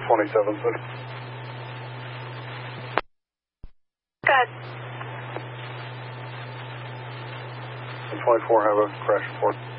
27, sir. Go ahead. 24, have a crash report.